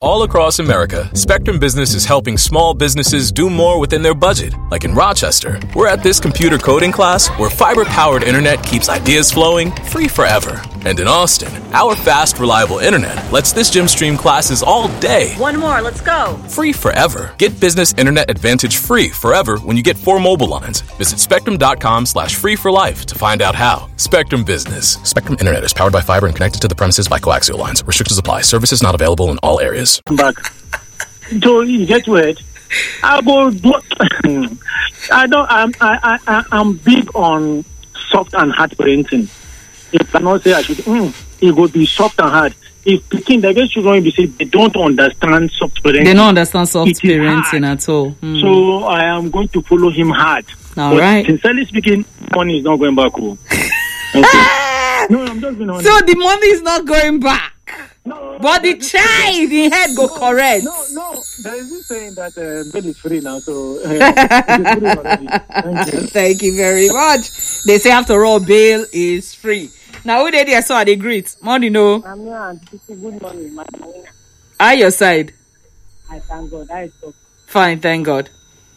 All across America, Spectrum Business is helping small businesses do more within their budget. Like in Rochester, we're at this computer coding class where fiber-powered internet keeps ideas flowing free forever. And in Austin, our fast, reliable internet lets this gym stream classes all day. One more, let's go. Free forever. Get Business Internet Advantage free forever when you get 4 mobile lines. Visit spectrum.com/free for life to find out how. Spectrum Business. Spectrum Internet is powered by fiber and connected to the premises by coaxial lines. Restrictions apply. Services not available in all areas. Back. So you get wet. I'm big on soft and hard parenting. If I not say I should, it would be soft and hard. If picking, I guess you're going to say they don't understand soft parenting. They don't understand soft parenting at all. So I am going to follow him hard. All right. Sincerely speaking, money is not going back home. Okay. No, I'm just being honest. So the money is not going back. No, but the child, the head go correct. No. There is this saying that bail is free now, so it is free already. Thank you. Thank you very much. They say after all, bail is free. Now, who did I saw they greet? Morning, no. I'm here. Good morning, my morning. How your side? I thank God. I so fine, thank God.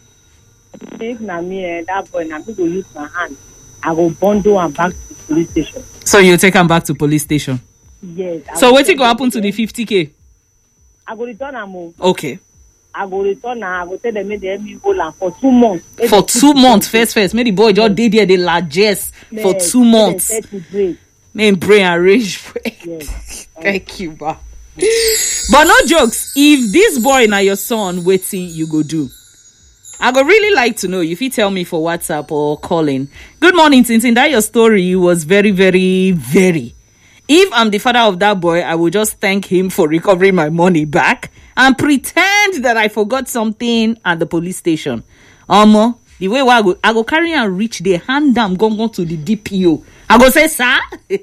If na me that boy, na me go use my hand. I go bundle and back to the police station. So you take him back to police station? Yes. So what go happen to the 50K? I go return am. Okay. I go return am. I go tell them make them hold am for 2 months. For 2 months, first. Make the boy just dey there the largest for 2 months. May brain arrange. Yes. Thank you, ba. But no jokes. If this boy na your son, waiting you go do. I go really like to know if you tell me for WhatsApp or calling. Good morning, Tintin. That your story was very, very, very. If I'm the father of that boy, I will just thank him for recovering my money back and pretend that I forgot something at the police station. The way I go carry and reach the hand down, go to the DPO. I go say, sir,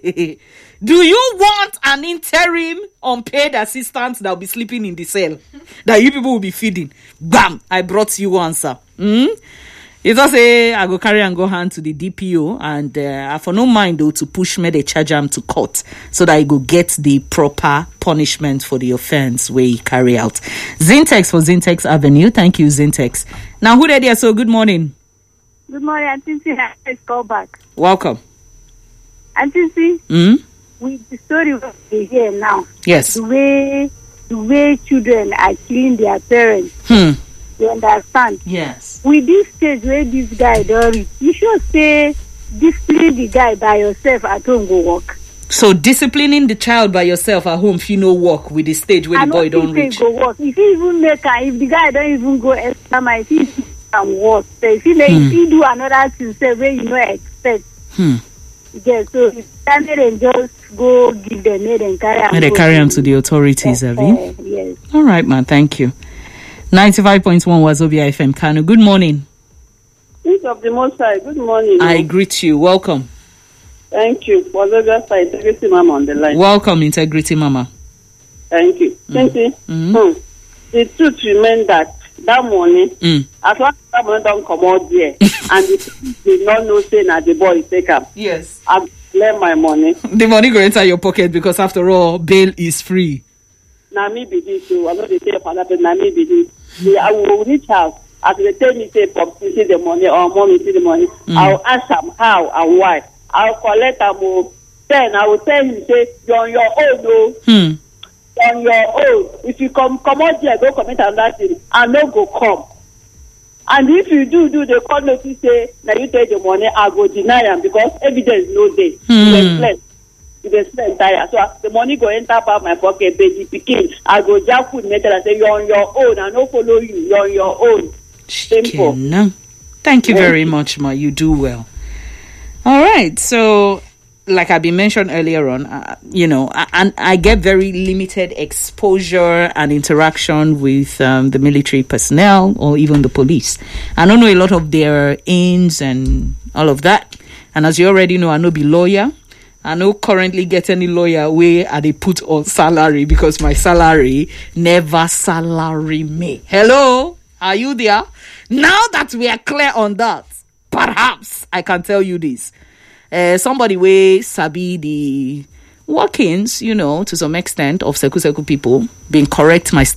do you want an interim unpaid assistant that will be sleeping in the cell that you people will be feeding? Bam! I brought you one, sir. You just say I go carry and go hand to the DPO and I for no mind though to push me the charge him to court so that he go get the proper punishment for the offense where he carry out. Zintex for Zintex Avenue. Thank you, Zintex. Now who there? So good morning. Good morning, Auntie C. Let's call back. Welcome. Auntie C. With the story we hear now. Yes. The way children are killing their parents. You understand? Yes. With this stage where this guy don't reach, you should say discipline the guy by yourself at home go work. So disciplining the child by yourself at home, if you know work with the stage where the boy don't reach. Go work. If you even make if the guy don't even go extra mile, if he can work. So if he do another thing, say where you know expect. Yes, so if and just go give them and carry them to the authorities, have you? Yes. All right, man. Thank you. 95.1 Wazobia FM Kano. Good morning. Peace of the Most High. Good morning. I greet you. Welcome. Thank you. Wazobia Side, Integrity Mama on the line. Welcome, Integrity Mama. Thank you. The truth remains that money, as long as that money don't come out there, and the people did not know saying that the boy is take up. Yes. I've lent my money. The money go enter your pocket because after all, bail is free. Now me be this too. I'm not the same father, but now me be this. I will reach out. As they tell me, say, Pop, see the money, or Mommy, see the money. I'll ask them how and why. I'll collect them. Then I will tell him, say, you're on your own, no. On your own. If you come out here, go commit another thing, and no go come. And if you do, they call notice, say, now you take the money, I go deny them because evidence no day. The entire. So the money go enter by my pocket, baby picking. I go jack food metal and say you're on your own. I don't follow you. You're on your own. Simple. Thank you very much, Ma. You do well. All right. So, like I've been mentioned earlier on, I get very limited exposure and interaction with the military personnel or even the police. I don't know a lot of their aims and all of that. And as you already know, I know be lawyer. I no currently get any lawyer where they put on salary because my salary never salary me. Hello? Are you there? Now that we are clear on that, perhaps I can tell you this. Somebody way sabi the workings, to some extent of Seku people being correct my